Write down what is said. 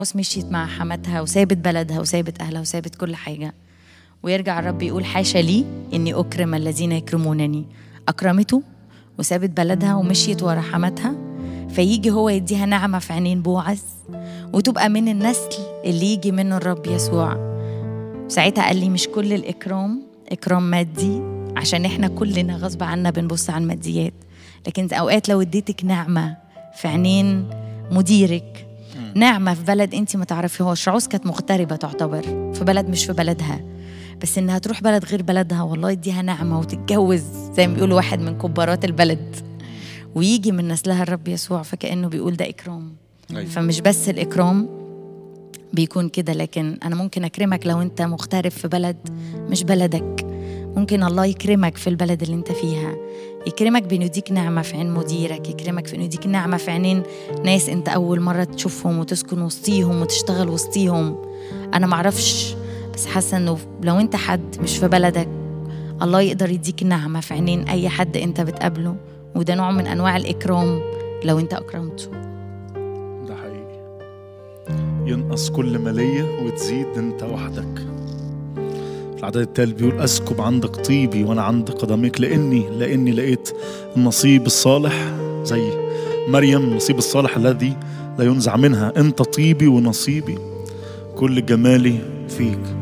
مشيت مع حماتها وسابت بلدها وسابت أهلها وسابت كل حاجة، ويرجع الرب يقول حاشا لي إني أكرم الذين يكرمونني. أكرمته وسابت بلدها ومشيت ورا حماتها، فيجي هو يديها نعمة في عينين بوعز وتبقى من النسل اللي يجي منه الرب يسوع. ساعتها قال لي مش كل الإكرام إكرام مادي، عشان إحنا كلنا غصب عنا بنبص على الماديات، لكن أوقات لو اديتك نعمة في عينين مديرك، نعمة في بلد انت ما تعرفيهاش. رعوز كانت مغتربة تعتبر في بلد مش في بلدها، بس انها تروح بلد غير بلدها والله يديها نعمة وتتجوز زي ما بيقولوا واحد من كبارات البلد ويجي من نسلها الرب يسوع، فكأنه بيقول ده إكرام. فمش بس الإكرام بيكون كده، لكن أنا ممكن أكرمك لو أنت مغترب في بلد مش بلدك. ممكن الله يكرمك في البلد اللي أنت فيها، يكرمك بأنه يديك نعمة في عين مديرك، يكرمك في أنه يديك نعمة في عينين ناس أنت أول مرة تشوفهم وتسكن وسطيهم وتشتغل وسطيهم. أنا معرفش، بس حاسة أنه لو أنت حد مش في بلدك الله يقدر يديك نعمة في عينين أي حد أنت بتقابله، وده نوع من أنواع الإكرام لو أنت أكرمته. ده حقيقي. ينقص كل مالية وتزيد أنت وحدك. العدد التالي بيقول أسكب عندك طيبي وأنا عند قدميك، لأني لقيت النصيب الصالح زي مريم، النصيب الصالح الذي لا ينزع منها. أنت طيبي ونصيبي، كل جمالي فيك.